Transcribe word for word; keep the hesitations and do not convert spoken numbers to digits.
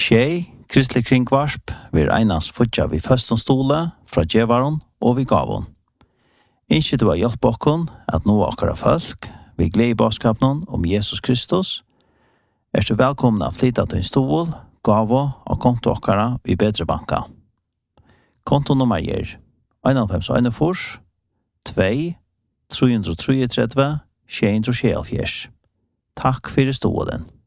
Tjej, kristelig kringvarsp, vi einans futja vi først stole fra djevaren og vi gavon. Innskje du har hjelp okkon at nå akkara folk, vi gleder i baskapen om Jesus Kristus, er du velkomna å flytta til en stol, gavo og konto akkara i bedre banka. Kontonummer er en fem en fors, to, tre tre tre, sju tre sju. Takk for stolen.